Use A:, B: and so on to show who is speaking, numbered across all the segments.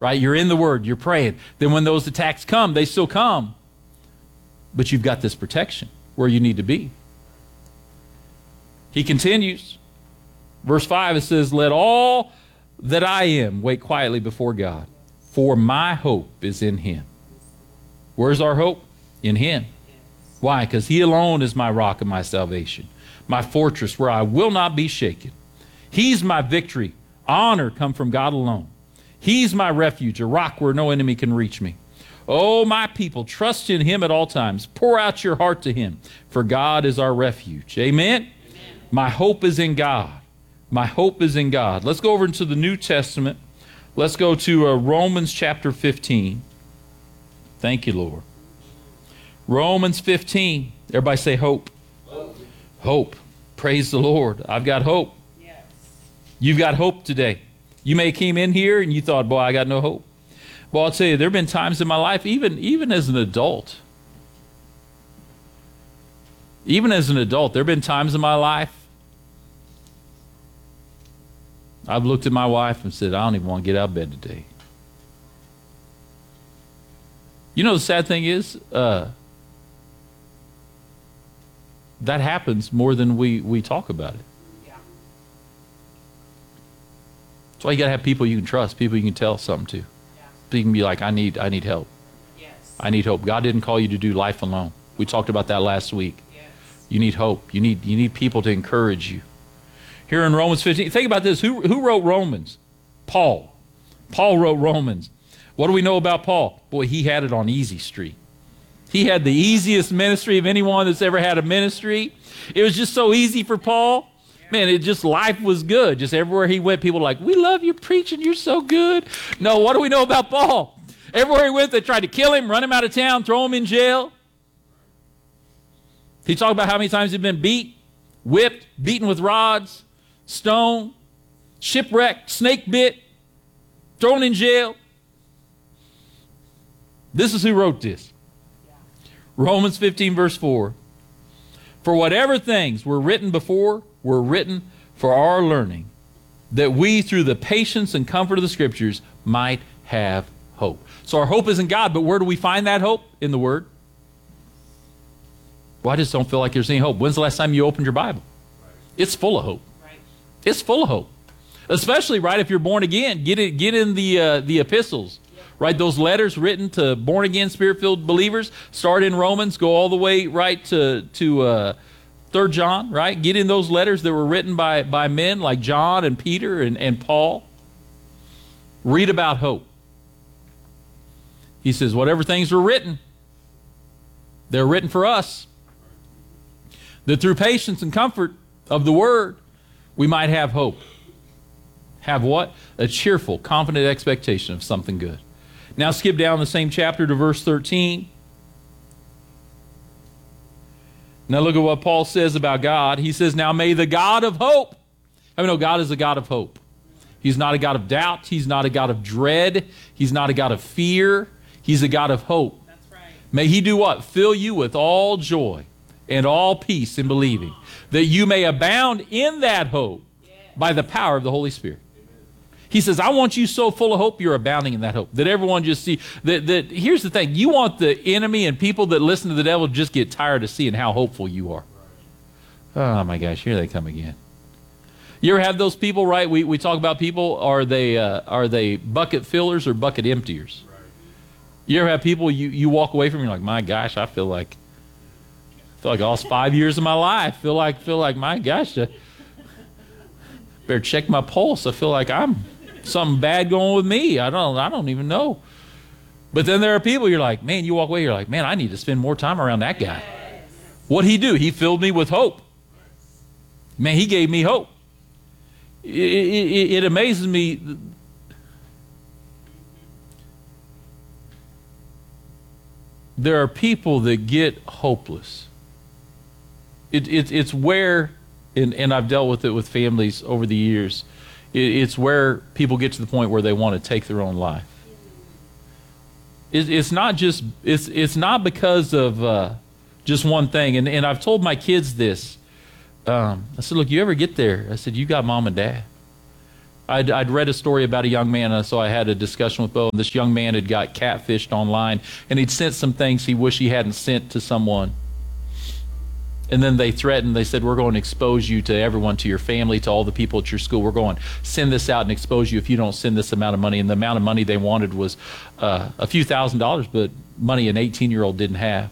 A: right? You're in the Word, you're praying. Then when those attacks come, they still come. But you've got this protection where you need to be. He continues. Verse 5, it says, let all that I am wait quietly before God, for my hope is in him. Where's our hope? In him. Why? Because he alone is my rock and my salvation, my fortress where I will not be shaken. He's my victory. Honor come from God alone. He's my refuge, a rock where no enemy can reach me. Oh, my people, trust in him at all times. Pour out your heart to him, for God is our refuge. Amen? Amen. My hope is in God. My hope is in God. Let's go over into the New Testament. Let's go to Romans chapter 15. Thank you, Lord. Romans 15. Everybody say hope. Hope. Hope. Praise the Lord. I've got hope. Yes. You've got hope today. You may have came in here and you thought, boy, I got no hope. Well, I'll tell you, there have been times in my life, even as an adult, there have been times in my life I've looked at my wife and said, I don't even want to get out of bed today. You know, the sad thing is, that happens more than we talk about it. Yeah. That's why you got to have people you can trust, people you can tell something to. Yeah. So you can be like, I need help. Yes. I need hope. God didn't call you to do life alone. We talked about that last week. Yes. You need hope. You need people to encourage you. Here in Romans 15, think about this. Who wrote Romans? Paul. Paul wrote Romans. What do we know about Paul? Boy, he had it on easy street. He had the easiest ministry of anyone that's ever had a ministry. It was just so easy for Paul. Man, life was good. Just everywhere he went, people were like, we love your preaching. You're so good. No, what do we know about Paul? Everywhere he went, they tried to kill him, run him out of town, throw him in jail. He talked about how many times he'd been beat, whipped, beaten with rods, stoned, shipwrecked, snake bit, thrown in jail. This is who wrote this. Romans 15 verse 4. For whatever things were written before were written for our learning, that we through the patience and comfort of the Scriptures might have hope. So our hope is in God, but where do we find that hope? In the Word. Well, I just don't feel like there's any hope. When's the last time you opened your Bible? It's full of hope. It's full of hope. Especially, right, if you're born again. Get in the epistles. Right, those letters written to born-again, Spirit-filled believers. Start in Romans, go all the way right to 3 John, right? Get in those letters that were written by men like John and Peter and Paul. Read about hope. He says, whatever things were written, they're written for us. That through patience and comfort of the Word, we might have hope. Have what? A cheerful, confident expectation of something good. Now skip down the same chapter to verse 13. Now look at what Paul says about God. He says, now may the God of hope. I mean, God is a God of hope. He's not a God of doubt. He's not a God of dread. He's not a God of fear. He's a God of hope. That's right. May he do what? Fill you with all joy and all peace in believing, that you may abound in that hope by the power of the Holy Spirit. He says, I want you so full of hope, you're abounding in that hope. That everyone just see, that here's the thing, you want the enemy and people that listen to the devil to just get tired of seeing how hopeful you are. Oh my gosh, here they come again. You ever have those people, right? We talk about people, are they bucket fillers or bucket emptiers? You ever have people you walk away from, you're like, my gosh, I feel like all 5 years of my life, feel like my gosh, better check my pulse. I feel like I'm something bad going with me. I don't even know. But then there are people you're like, man, you walk away, you're like, man, I need to spend more time around that guy. What'd he do? He filled me with hope. Man, he gave me hope. It amazes me. There are people that get hopeless. It's where, and I've dealt with it with families over the years, it's where people get to the point where they want to take their own life. It's not because of just one thing. And I've told my kids this. I said, look, you ever get there? I said, you got mom and dad. I'd read a story about a young man, so I had a discussion with Bo, and this young man had got catfished online, and he'd sent some things he wished he hadn't sent to someone. And then they threatened, they said, we're going to expose you to everyone, to your family, to all the people at your school. We're going to send this out and expose you if you don't send this amount of money. And the amount of money they wanted was a few $1,000s, but money an 18-year-old didn't have.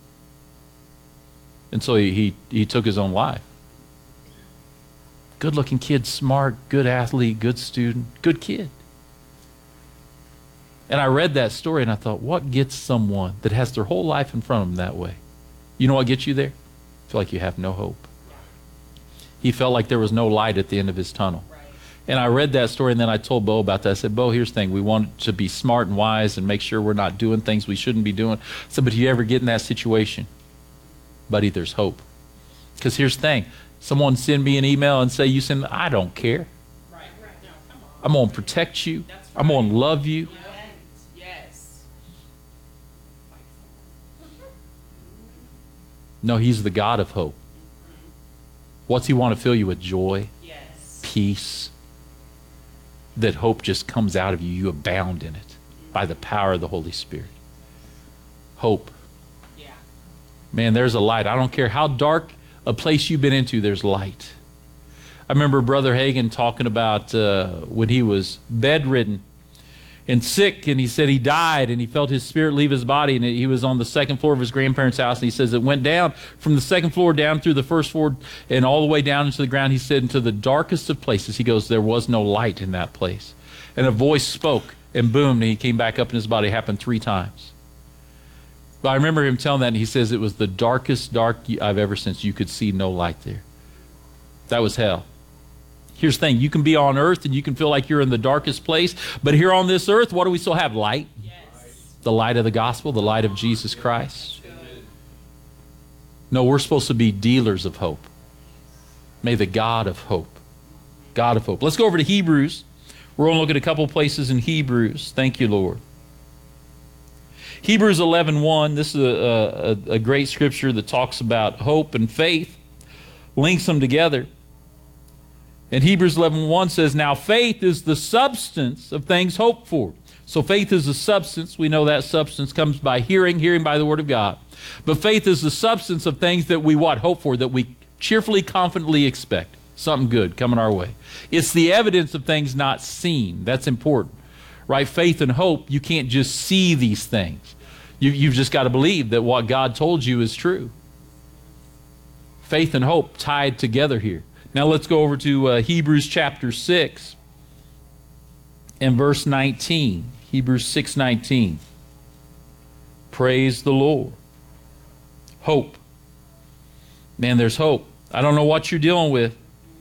A: And so he took his own life. Good-looking kid, smart, good athlete, good student, good kid. And I read that story and I thought, what gets someone that has their whole life in front of them that way? You know what gets you there? Feel like you have no hope. He felt like there was no light at the end of his tunnel. Right. And I read that story, and then I told Bo about that. I said, Bo, here's the thing. We want to be smart and wise and make sure we're not doing things we shouldn't be doing. I said, but if you ever get in that situation, buddy, there's hope. Because here's the thing. Someone send me an email and say, you send me, I don't care. Right. No, come on. I'm going to protect you. Right. I'm going to love you. Yes. No, he's the God of hope. What's he want to fill you with? Joy, yes, peace. That hope just comes out of you. You abound in it by the power of the Holy Spirit. Hope. Yeah. Man, there's a light. I don't care how dark a place you've been into, there's light. I remember Brother Hagin talking about when he was bedridden and sick, and he said he died and he felt his spirit leave his body, and he was on the second floor of his grandparents' house, and he says it went down from the second floor down through the first floor and all the way down into the ground. He said into the darkest of places. He goes, there was no light in that place. And a voice spoke and boomed, and he came back up in his body. It happened 3 times. But I remember him telling that, and he says it was the darkest dark I've ever seen. You could see no light there. That was hell. Here's the thing, you can be on earth and you can feel like you're in the darkest place, but here on this earth, what do we still have? Light. Yes. The light of the gospel, the light of Jesus Christ. No, we're supposed to be dealers of hope. May the God of hope. God of hope. Let's go over to Hebrews. We're going to look at a couple places in Hebrews. Thank you, Lord. Hebrews 11:1. This is a great scripture that talks about hope and faith, links them together. And Hebrews 11:1 says, now faith is the substance of things hoped for. So faith is the substance. We know that substance comes by hearing, hearing by the word of God. But faith is the substance of things that we what? Hope for, that we cheerfully, confidently expect. Something good coming our way. It's the evidence of things not seen. That's important. Right? Faith and hope, you can't just see these things. You've just got to believe that what God told you is true. Faith and hope tied together here. Now let's go over to Hebrews chapter 6 and verse 19. Hebrews 6:19. Praise the Lord. Hope. Man, there's hope. I don't know what you're dealing with.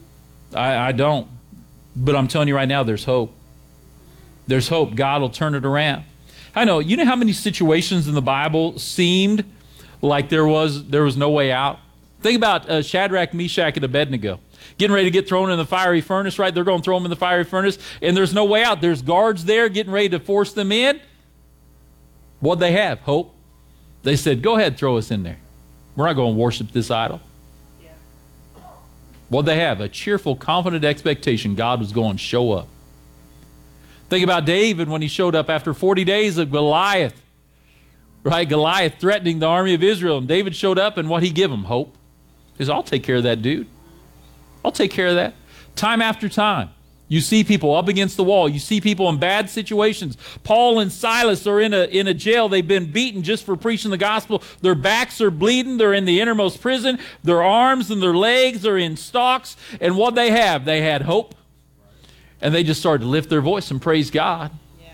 A: I don't. But I'm telling you right now, there's hope. There's hope. God will turn it around. I know. You know how many situations in the Bible seemed like there was no way out? Think about Shadrach, Meshach, and Abednego. Getting ready to get thrown in the fiery furnace, right? They're going to throw them in the fiery furnace, and there's no way out. There's guards there getting ready to force them in. What'd they have? Hope. They said, go ahead, throw us in there. We're not going to worship this idol. Yeah. What'd they have? A cheerful, confident expectation God was going to show up. Think about David when he showed up after 40 days of Goliath. Right? Goliath threatening the army of Israel, and David showed up, and what he give him? Hope. He says, I'll take care of that dude. I'll take care of that. Time after time, you see people up against the wall. You see people in bad situations. Paul and Silas are in a jail. They've been beaten just for preaching the gospel. Their backs are bleeding. They're in the innermost prison. Their arms and their legs are in stocks. And what they have? They had hope. And they just started to lift their voice and praise God. Yeah.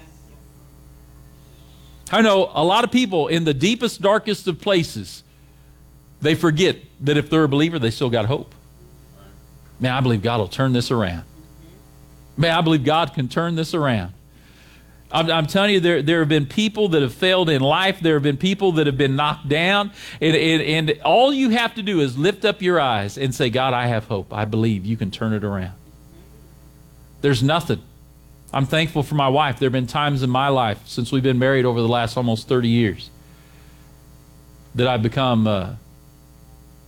A: I know a lot of people in the deepest, darkest of places, they forget that if they're a believer, they still got hope. Man, I believe God will turn this around. Man, I believe God can turn this around. I'm telling you, there have been people that have failed in life. There have been people that have been knocked down. And all you have to do is lift up your eyes and say, God, I have hope. I believe you can turn it around. There's nothing. I'm thankful for my wife. There have been times in my life since we've been married over the last almost 30 years that I've become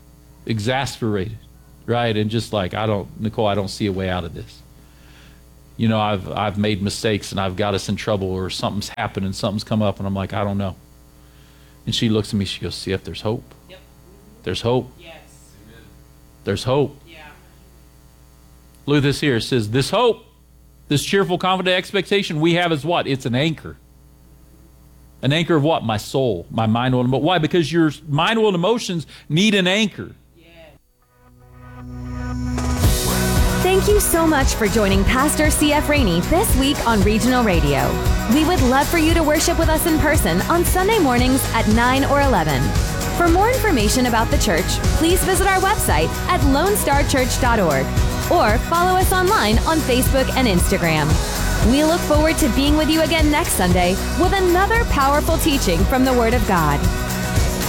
A: exasperated. Right? And just like, Nicole, I don't see a way out of this. you know, I've made mistakes and I've got us in trouble, or something's happened and something's come up, and I'm like, I don't know. And she looks at me, she goes, CF, there's hope.
B: Yep.
A: There's hope.
B: Yes.
A: There's hope.
B: Yeah.
A: Look at this here. It says, this hope, this cheerful, confident expectation we have is what? It's an anchor. An anchor of what? My soul, my mind, will, and emotion. Why? Because your mind, will, and emotions need an anchor.
C: Thank you so much for joining Pastor C.F. Rainey this week on Regional Radio. We would love for you to worship with us in person on Sunday mornings at 9 or 11. For more information about the church, please visit our website at lonestarchurch.org or follow us online on Facebook and Instagram. We look forward to being with you again next Sunday with another powerful teaching from the Word of God.